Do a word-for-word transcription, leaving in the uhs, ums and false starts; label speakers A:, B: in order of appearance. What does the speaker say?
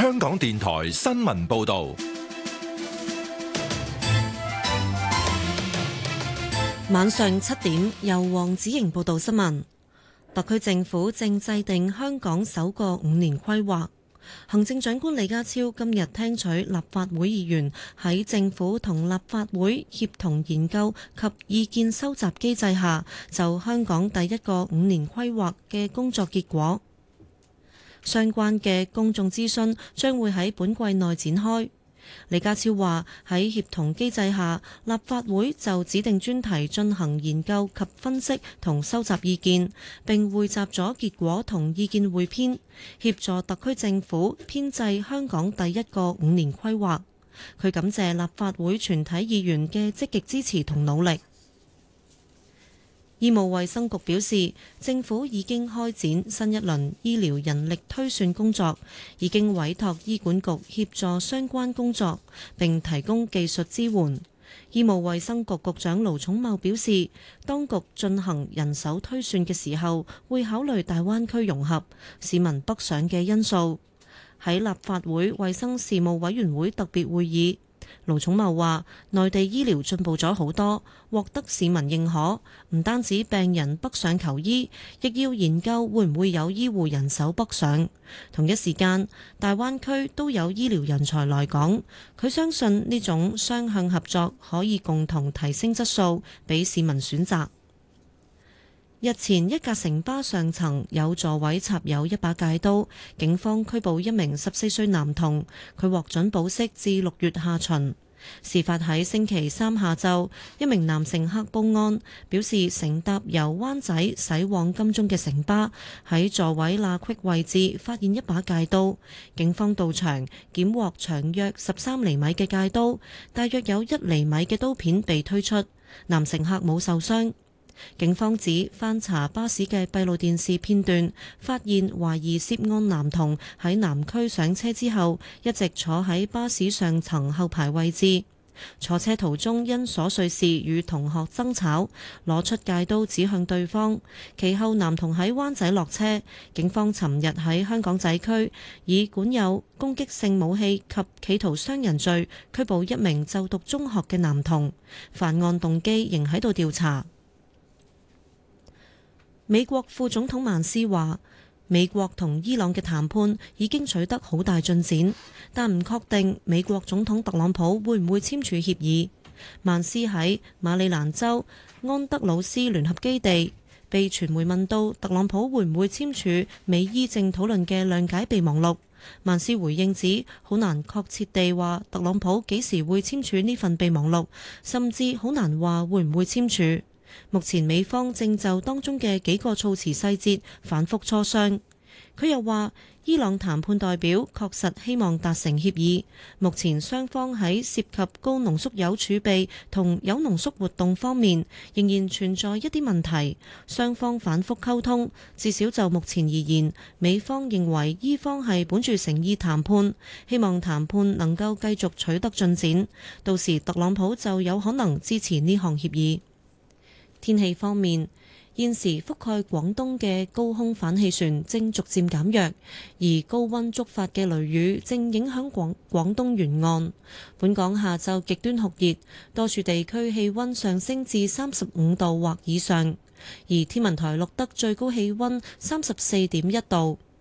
A: 香港電台新聞報道。
B: 晚上七點，由黃子瑩報道新聞。特區政府正制定香港首個五年規劃。行政長官李家超今日聽取立法會議員喺政府同立法會協同研究及意見收集機制下，就香港第一個五年規劃嘅工作結果。相關嘅公眾諮詢將會喺本季內展開。李家超話喺協同機制下，立法會就指定專題進行研究及分析同收集意見，並匯集咗結果同意見彙編，協助特區政府編製香港第一個五年規劃。佢感謝立法會全體議員嘅積極支持同努力。醫務衛生局表示，政府已經開展新一輪醫療人力推算工作，已經委託醫管局協助相關工作，並提供技術支援。醫務衛生局局長盧寵茂表示，當局進行人手推算嘅時候，會考慮大灣區融合、市民北上嘅因素。喺立法會衛生事務委員會特別會議，盧寵茂話：內地醫療進步咗好多，獲得市民認可。唔單止病人北上求醫，亦要研究會唔會有醫護人手北上。同一時間，大灣區都有醫療人才來港。佢相信呢種雙向合作可以共同提升質素，俾市民選擇。日前，一架城巴上層有座位插有一把戒刀，警方拘捕一名十四歲男童，佢獲准保釋至六月下旬。事發喺星期三下晝，一名男乘客報案，表示乘搭由灣仔駛往金鐘嘅城巴，喺座位罅隙位置發現一把戒刀。警方到場檢獲長約十三厘米嘅戒刀，大約有一厘米嘅刀片被推出，男乘客冇受傷。警方指翻查巴士嘅閉路電視片段，發現懷疑涉案男童喺南區上車之後，一直坐喺巴士上層後排位置。坐車途中因瑣碎事與同學爭吵，攞出戒刀指向對方。其後男童喺灣仔落車，警方尋日喺香港仔區以管有攻擊性武器及企圖傷人罪拘捕一名就讀中學嘅男童，犯案動機仍喺度調查。美國副總統曼斯話，美國同伊朗嘅談判已經取得好大進展，但唔確定美國總統特朗普會唔會簽署協議。曼斯喺馬里蘭州安德魯斯聯合基地被傳媒問到特朗普會唔會簽署美伊正討論嘅諒解備忘錄，曼斯回應指好難確切地話特朗普幾時會簽署呢份備忘錄，甚至好難話會唔會簽署。目前美方正就當中嘅幾個措辭細節反覆磋商。佢又話，伊朗談判代表確實希望達成協議，目前雙方喺涉及高濃縮鈾儲備同鈾濃縮活動方面仍然存在一啲問題，雙方反覆溝通。至少就目前而言，美方認為伊方係本住誠意談判，希望談判能夠繼續取得進展，到時特朗普就有可能支持呢項協議。天氣方面，現時覆蓋廣東嘅高空反氣旋正逐漸減弱，而高溫觸發嘅雷雨正影響廣廣東沿岸。本港下晝極端酷熱，多處地區氣溫上升至三十五度或以上，而天文台錄得最高氣溫三十四點一度。